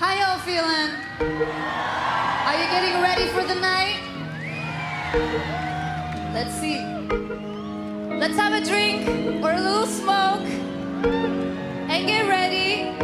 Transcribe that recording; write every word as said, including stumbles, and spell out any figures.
How y'all feeling? Are you getting ready for the night? Let's see. Let's have a drink or a little smoke and get ready.